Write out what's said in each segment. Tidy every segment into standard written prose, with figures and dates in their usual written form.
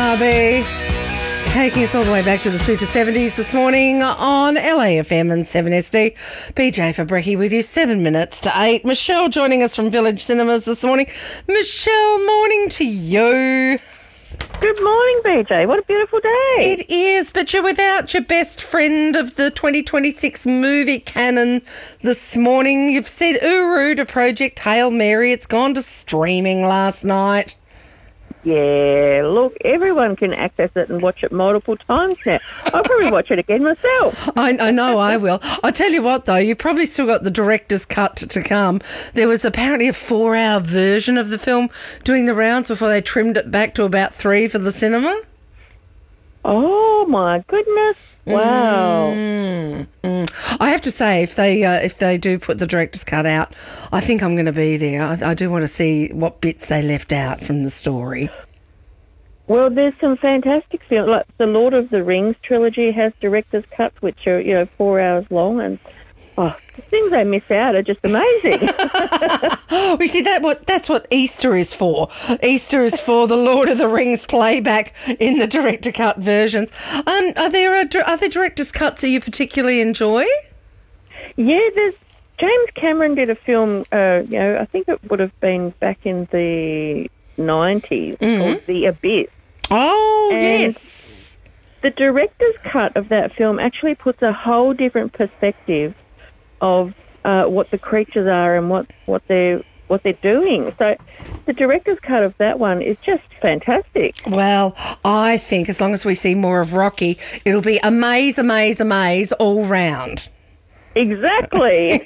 Barbie. Taking us all the way back to the Super 70s this morning on LAFM and 7SD. BJ Fabrecki with you, 7 minutes to 8. Michelle joining us from Village Cinemas this morning. Michelle, morning to you. Good morning, BJ. What a beautiful day. It is, but you're without your best friend of the 2026 movie canon this morning. You've said Uru to Project Hail Mary. It's gone to streaming last night. Yeah, look, everyone can access it and watch it multiple times now. I'll probably watch it again myself. I know I will. I'll tell you what, though, you've probably still got the director's cut to come. There was apparently a 4-hour version of the film doing the rounds before they trimmed it back to about 3 for the cinema. Oh, my goodness. Wow. I have to say, if they do put the director's cut out, I think I'm going to be there. I do want to see what bits they left out from the story. Well, there's some fantastic films. Like the Lord of the Rings trilogy has director's cuts, which are, 4 hours long, and the things they miss out are just amazing. We see that's what Easter is for. Easter is for the Lord of the Rings playback in the director cut versions. Are there other director's cuts that you particularly enjoy? Yeah, James Cameron did a film. I think it would have been back in the 90s called The Abyss. Oh, and yes. The director's cut of that film actually puts a whole different perspective of what the creatures are and what they're doing. So the director's cut of that one is just fantastic. Well, I think as long as we see more of Rocky, it'll be amaze all round. Exactly.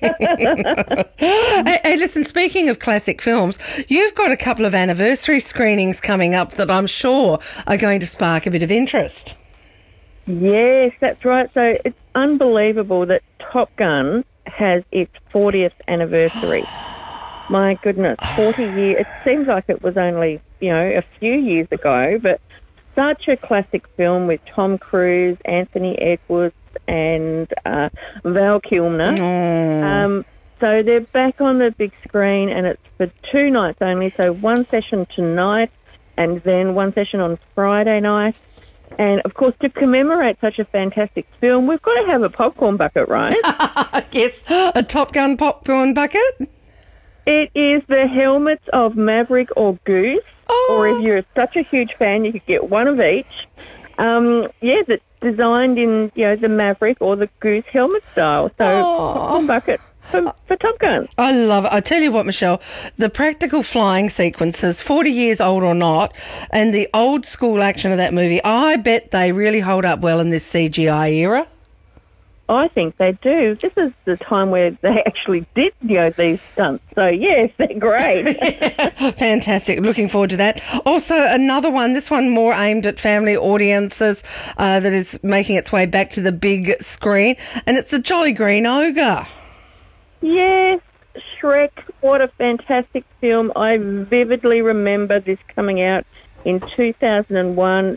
Hey, listen, speaking of classic films, you've got a couple of anniversary screenings coming up that I'm sure are going to spark a bit of interest. Yes, that's right. So it's unbelievable that Top Gun has its 40th anniversary. My goodness, 40 years. It seems like it was only, a few years ago, but such a classic film with Tom Cruise, Anthony Edwards, and Val Kilmer. So they're back on the big screen, and it's for 2 nights only. So one session tonight, and then one session on Friday night. And, of course, to commemorate such a fantastic film, we've got to have a popcorn bucket, right? Yes, a Top Gun popcorn bucket. It is the helmets of Maverick or Goose. Oh. Or if you're such a huge fan, you could get one of each. That's designed in, the Maverick or the Goose helmet style. So popcorn bucket for Top Gun. I love it. I tell you what, Michelle, the practical flying sequences, 40 years old or not, and the old school action of that movie, I bet they really hold up well in this CGI era. I think they do. This is the time where they actually did, these stunts. So, yes, they're great. Fantastic. Looking forward to that. Also, another one, this one more aimed at family audiences that is making its way back to the big screen, and it's The Jolly Green Ogre. Yes, Shrek. What a fantastic film. I vividly remember this coming out in 2001.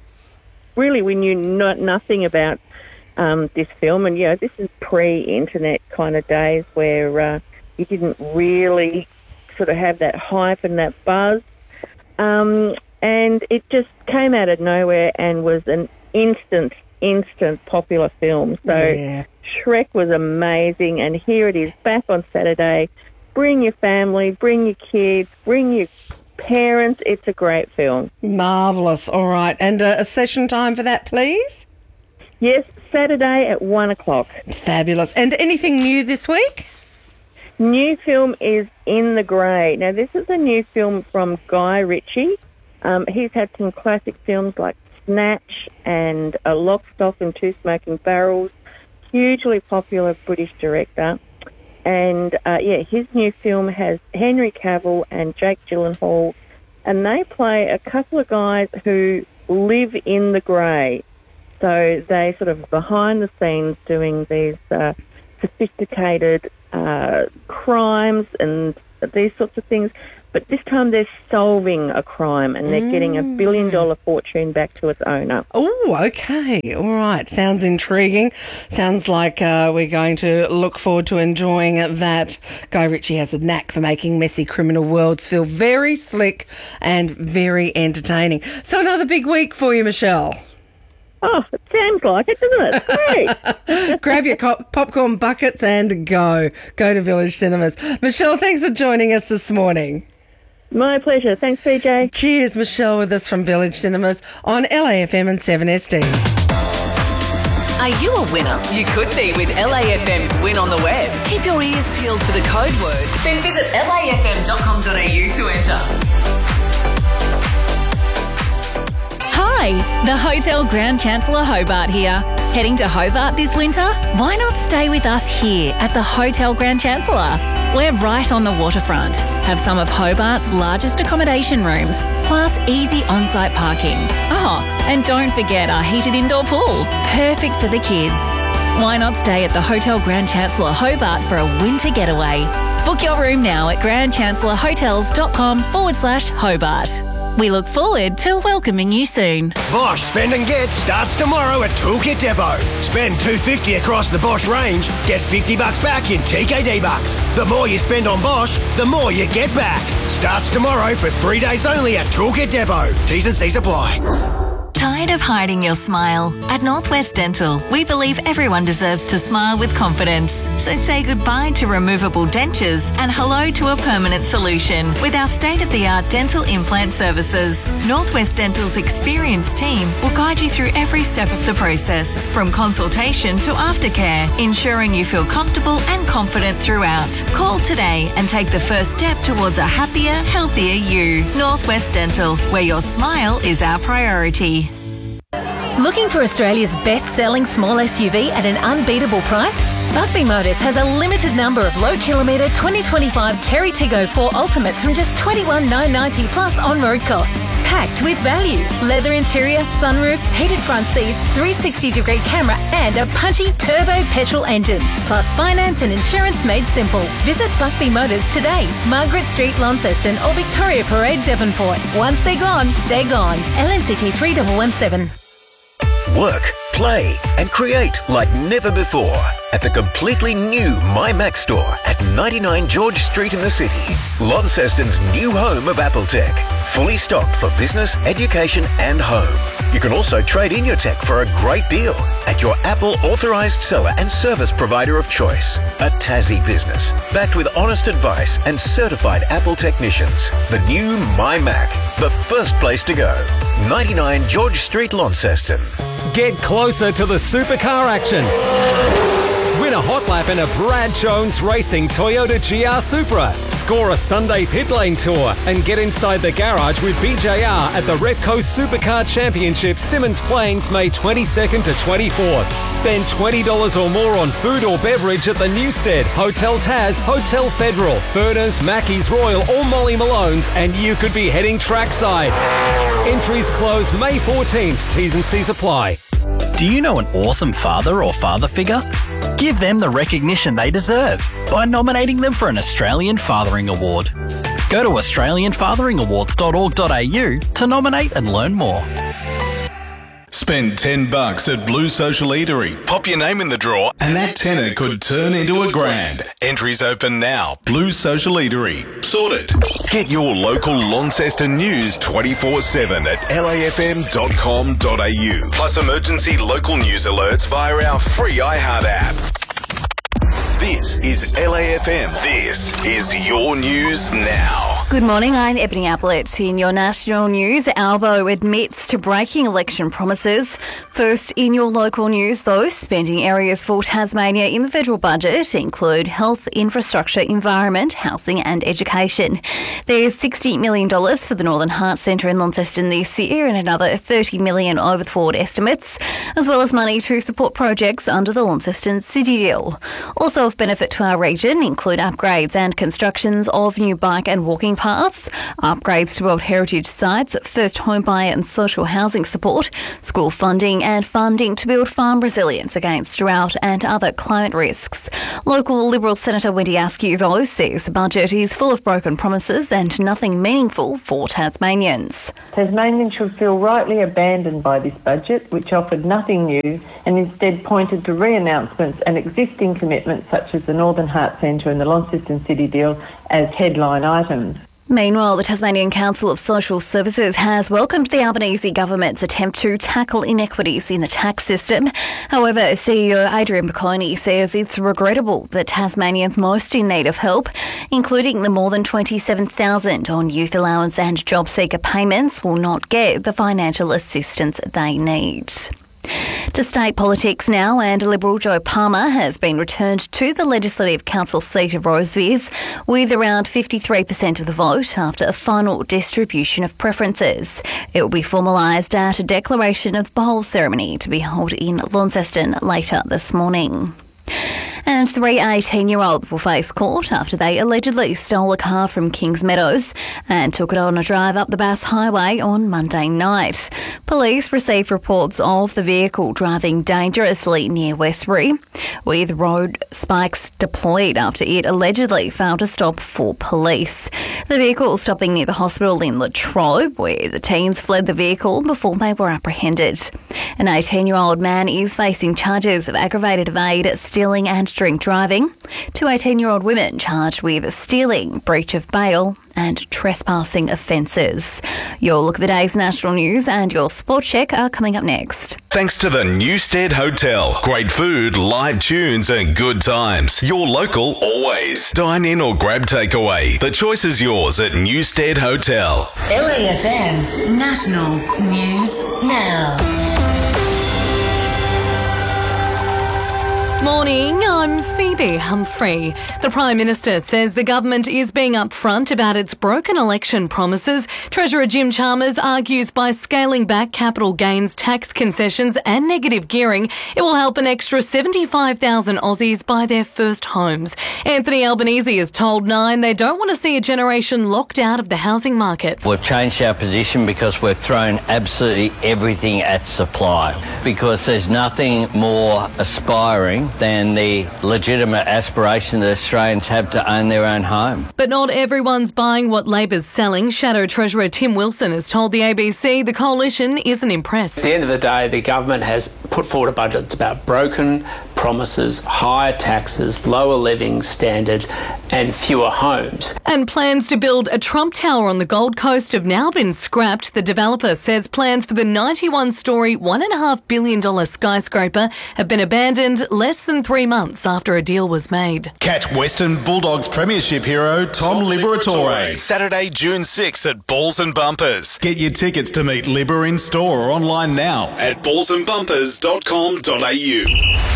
We knew nothing about this film, and this is pre-internet kind of days where you didn't really sort of have that hype and that buzz, and it just came out of nowhere and was an instant popular film. So yeah. Shrek was amazing, and here it is back on Saturday. Bring your family, bring your kids, bring your parents. It's a great film. Marvellous. All right, and a session time for that, please? Yes, Saturday at 1:00. Fabulous. And anything new this week? New film is In the Grey. Now, this is a new film from Guy Ritchie. He's had some classic films like Snatch and Lock, Stock and Two Smoking Barrels. Hugely popular British director. And, his new film has Henry Cavill and Jake Gyllenhaal, and they play a couple of guys who live in the grey. So they sort of behind the scenes doing these sophisticated crimes and these sorts of things. But this time they're solving a crime and they're getting $1 billion fortune back to its owner. Oh, okay. All right. Sounds intriguing. Sounds like we're going to look forward to enjoying that. Guy Ritchie has a knack for making messy criminal worlds feel very slick and very entertaining. So another big week for you, Michelle. Oh, it sounds like it, doesn't it? Great. Grab your popcorn buckets and go. Go to Village Cinemas. Michelle, thanks for joining us this morning. My pleasure. Thanks, PJ. Cheers, Michelle, with us from Village Cinemas on LAFM and 7SD. Are you a winner? You could be with LAFM's Win on the Web. Keep your ears peeled for the code word. Then visit lafm.com.au to enter. Hi, the Hotel Grand Chancellor Hobart here. Heading to Hobart this winter? Why not stay with us here at the Hotel Grand Chancellor? We're right on the waterfront, have some of Hobart's largest accommodation rooms, plus easy on-site parking. Oh, and don't forget our heated indoor pool, perfect for the kids. Why not stay at the Hotel Grand Chancellor Hobart for a winter getaway? Book your room now at grandchancellorhotels.com/Hobart. We look forward to welcoming you soon. Bosch Spend and Get starts tomorrow at Toolkit Depot. Spend $250 across the Bosch range, get $50 back in TKD bucks. The more you spend on Bosch, the more you get back. Starts tomorrow for 3 days only at Toolkit Depot. T's and C's apply. Tired of hiding your smile? At Northwest Dental, we believe everyone deserves to smile with confidence. So say goodbye to removable dentures and hello to a permanent solution with our state-of-the-art dental implant services. Northwest Dental's experienced team will guide you through every step of the process, from consultation to aftercare, ensuring you feel comfortable and confident throughout. Call today and take the first step towards a happier, healthier you. Northwest Dental, where your smile is our priority. Looking for Australia's best-selling small SUV at an unbeatable price? Buckby Motors has a limited number of low-kilometre 2025 Cherry Tiggo 4 Ultimates from just $21,990 plus on-road costs. Packed with value. Leather interior, sunroof, heated front seats, 360-degree camera and a punchy turbo petrol engine. Plus finance and insurance made simple. Visit Buckby Motors today. Margaret Street, Launceston or Victoria Parade, Devonport. Once they're gone, LMCT 3117. Work, play and create like never before at the completely new MyMac store at 99 George Street in the city. Launceston's new home of Apple Tech. Fully stocked for business, education and home. You can also trade in your tech for a great deal at your Apple authorised seller and service provider of choice. A Tassie business, backed with honest advice and certified Apple technicians. The new MyMac, the first place to go. 99 George Street, Launceston. Get closer to the supercar action. Win a hot lap in a Brad Jones Racing Toyota GR Supra. Score a Sunday pit lane tour and get inside the garage with BJR at the Repco Supercar Championship, Simmons Plains, May 22nd to 24th. Spend $20 or more on food or beverage at the Newstead, Hotel Taz, Hotel Federal, Berners, Mackey's Royal or Molly Malone's, and you could be heading trackside. Entries close May 14th. T's and C's apply. Do you know an awesome father or father figure? Give them the recognition they deserve by nominating them for an Australian Fathering Award. Go to australianfatheringawards.org.au to nominate and learn more. Spend $10 at Blue Social Eatery. Pop your name in the draw and that tenner could turn into $1,000. Entries open now. Blue Social Eatery. Sorted. Get your local Launceston news 24/7 at lafm.com.au. Plus emergency local news alerts via our free iHeart app. This is LAFM. This is your news now. Good morning, I'm Ebony Ablett. In your national news, Albo admits to breaking election promises. First, in your local news, though, spending areas for Tasmania in the federal budget include health, infrastructure, environment, housing and education. There's $60 million for the Northern Heart Centre in Launceston this year and another $30 million over the forward estimates, as well as money to support projects under the Launceston City Deal. Also of benefit to our region include upgrades and constructions of new bike and walking paths, upgrades to World Heritage sites, first home buyer and social housing support, school funding and funding to build farm resilience against drought and other climate risks. Local Liberal Senator Wendy Askew, though, says the budget is full of broken promises and nothing meaningful for Tasmanians. Tasmanians should feel rightly abandoned by this budget, which offered nothing new and instead pointed to re-announcements and existing commitments such as the Northern Heart Centre and the Launceston City deal as headline items. Meanwhile, the Tasmanian Council of Social Services has welcomed the Albanese government's attempt to tackle inequities in the tax system. However, CEO Adrian Bocconi says it's regrettable that Tasmanians most in need of help, including the more than 27,000 on youth allowance and job seeker payments, will not get the financial assistance they need. To state politics now, and Liberal Joe Palmer has been returned to the Legislative Council seat of Rosevears with around 53% of the vote after a final distribution of preferences. It will be formalised at a declaration of bowl ceremony to be held in Launceston later this morning. And 3 18-year-olds will face court after they allegedly stole a car from Kings Meadows and took it on a drive up the Bass Highway on Monday night. Police received reports of the vehicle driving dangerously near Westbury, with road spikes deployed after it allegedly failed to stop for police. The vehicle stopping near the hospital in Latrobe, where the teens fled the vehicle before they were apprehended. An 18-year-old man is facing charges of aggravated evade, stealing and drink driving. 2 18-year-old women charged with stealing, breach of bail and trespassing offences. Your look at the day's national news and your sport check are coming up next. Thanks to the Newstead Hotel. Great food, live tunes and good times. Your local always. Dine in or grab takeaway. The choice is yours at Newstead Hotel. LAFM National News Now. Morning, I'm Phoebe Humphrey. The Prime Minister says the government is being upfront about its broken election promises. Treasurer Jim Chalmers argues by scaling back capital gains tax concessions and negative gearing, it will help an extra 75,000 Aussies buy their first homes. Anthony Albanese has told Nine they don't want to see a generation locked out of the housing market. We've changed our position because we've thrown absolutely everything at supply, because there's nothing more aspiring than the legitimate aspiration that Australians have to own their own home. But not everyone's buying what Labor's selling. Shadow Treasurer Tim Wilson has told the ABC the coalition isn't impressed. At the end of the day, the government has put forward a budget that's about broken promises, higher taxes, lower living standards and fewer homes. And plans to build a Trump Tower on the Gold Coast have now been scrapped. The developer says plans for the 91-storey, $1.5 billion skyscraper have been abandoned less than 3 months after a deal was made. Catch Western Bulldogs Premiership hero Tom Liberatore Saturday, June 6 at Balls and Bumpers. Get your tickets to meet Libber in store or online now at ballsandbumpers.com.au.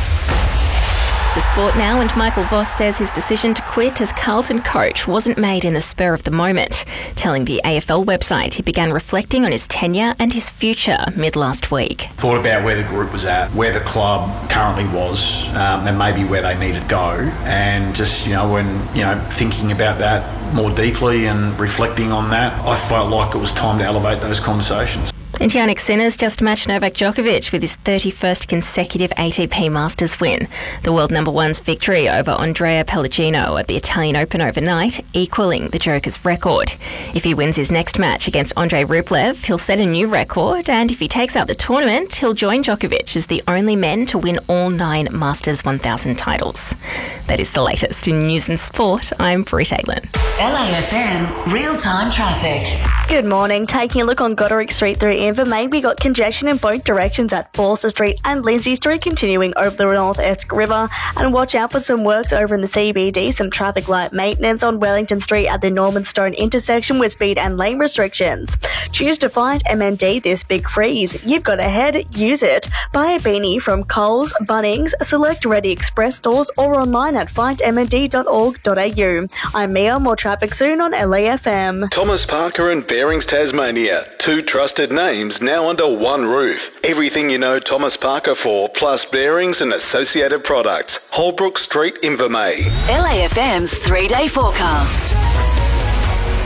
To sport now, and Michael Voss says his decision to quit as Carlton coach wasn't made in the spur of the moment, telling the AFL website he began reflecting on his tenure and his future mid-last week. Thought about where the group was at, where the club currently was, and maybe where they needed to go, and just, when, thinking about that more deeply and reflecting on that, I felt like it was time to elevate those conversations. And Jannik Sinner's just matched Novak Djokovic with his 31st consecutive ATP Masters win. The world number one's victory over Andrea Pellegrino at the Italian Open overnight, equalling the Joker's record. If he wins his next match against Andrei Rublev, he'll set a new record, and if he takes out the tournament, he'll join Djokovic as the only men to win all 9 Masters 1000 titles. That is the latest in news and sport. I'm Brit Aylin. LAFM real-time traffic. Good morning. Taking a look on Goderic Street through Invermain, we got congestion in both directions at Forster Street and Lindsay Street, continuing over the North Esk River. And watch out for some works over in the CBD, some traffic light maintenance on Wellington Street at the Norman Stone intersection with speed and lane restrictions. Choose to find MND this big freeze. You've got to head, use it. Buy a beanie from Coles, Bunnings, select Ready Express stores or online at findmnd.org.au. I'm Mia, more traffic soon on LAFM. Thomas Parker and Bearings Tasmania. 2 trusted names now under one roof. Everything you know Thomas Parker for, plus bearings and associated products. Holbrook Street, Invermay. LAFM's 3-day forecast.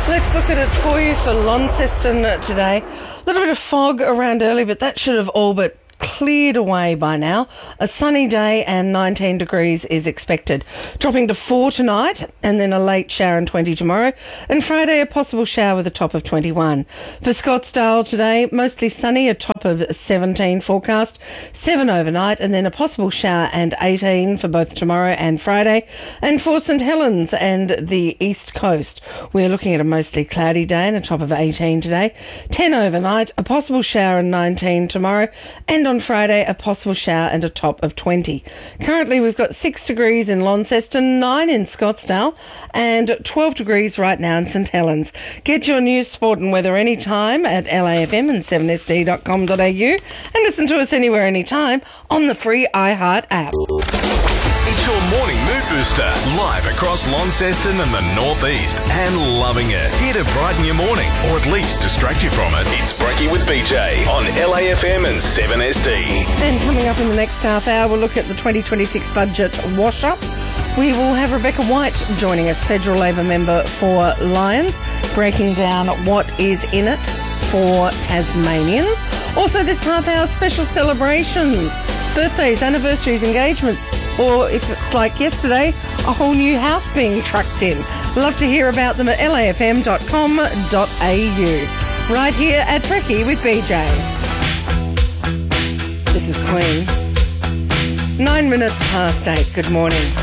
Let's look at it for you for Launceston today. A little bit of fog around early, but that should have all but cleared away by now. A sunny day and 19 degrees is expected. Dropping to 4 tonight and then a late shower and 20 tomorrow. And Friday, a possible shower with a top of 21. For Scottsdale today, mostly sunny, a top of 17 forecast. 7 overnight and then a possible shower and 18 for both tomorrow and Friday. And for St Helens and the East Coast, we're looking at a mostly cloudy day and a top of 18 today. 10 overnight, a possible shower and 19 tomorrow. And on Friday, a possible shower and a top of 20. Currently, we've got 6 degrees in Launceston, 9 in Scottsdale, and 12 degrees right now in St Helens. Get your news, sport and weather anytime at LAFM and 7sd.com.au and listen to us anywhere, anytime on the free iHeart app. It's your morning mood booster, live across Launceston and the Northeast, and loving it. Here to brighten your morning, or at least distract you from it. It's Brekkie with BJ on LAFM and 7SD. And coming up in the next half hour, we'll look at the 2026 budget wash-up. We will have Rebecca White joining us, Federal Labor member for Lions, breaking down what is in it for Tasmanians. Also this half hour, special celebrations, birthdays, anniversaries, engagements, or if it's like yesterday, a whole new house being trucked in. Love to hear about them at lafm.com.au. Right here at Brekkie with BJ. This is Queen. 9 minutes past 8. Good morning.